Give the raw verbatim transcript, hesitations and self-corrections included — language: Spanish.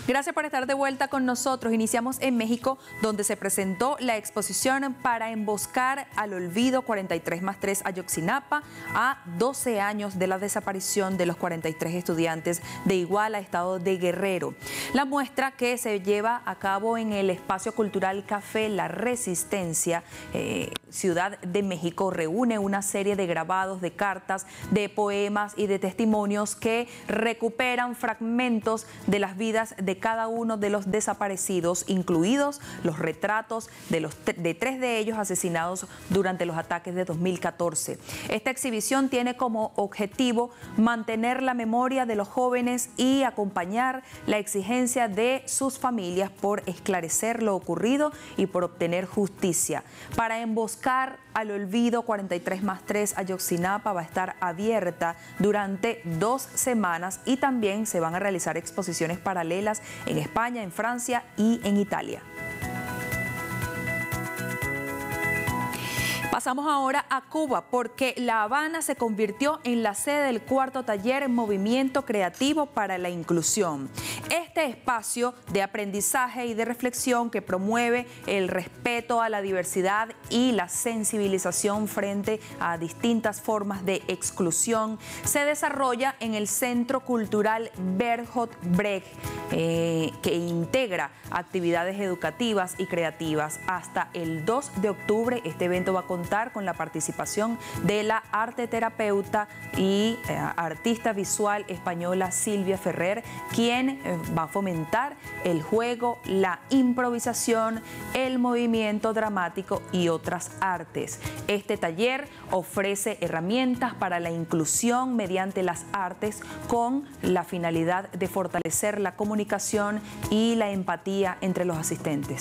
Gracias por estar de vuelta con nosotros. Iniciamos en México, donde se presentó la exposición Para emboscar al olvido cuarenta y tres más tres Ayotzinapa, a doce años de la desaparición de los cuarenta y tres estudiantes de Iguala, estado de Guerrero. La muestra, que se lleva a cabo en el espacio cultural Café La Resistencia, eh, Ciudad de México, reúne una serie de grabados, de cartas, de poemas y de testimonios que recuperan fragmentos de las vidas de cada uno de los desaparecidos, incluidos los retratos de, los, de tres de ellos asesinados durante los ataques de dos mil catorce. Esta exhibición tiene como objetivo mantener la memoria de los jóvenes y acompañar la exigencia de sus familias por esclarecer lo ocurrido y por obtener justicia. Para emboscar al olvido cuarenta y tres más tres Ayotzinapa va a estar abierta durante dos semanas y también se van a realizar exposiciones paralelas en España, en Francia y en Italia. Pasamos ahora a Cuba, porque La Habana se convirtió en la sede del cuarto taller Movimiento Creativo para la Inclusión. Este espacio de aprendizaje y de reflexión que promueve el respeto a la diversidad y la sensibilización frente a distintas formas de exclusión se desarrolla en el Centro Cultural Bertolt Brecht, eh, que integra actividades educativas y creativas. Hasta el dos de octubre este evento va a contar con la participación de la arteterapeuta y eh, artista visual española Silvia Ferrer, quien eh, va a fomentar el juego, la improvisación, el movimiento dramático y otras artes. Este taller ofrece herramientas para la inclusión mediante las artes, con la finalidad de fortalecer la comunicación y la empatía entre los asistentes.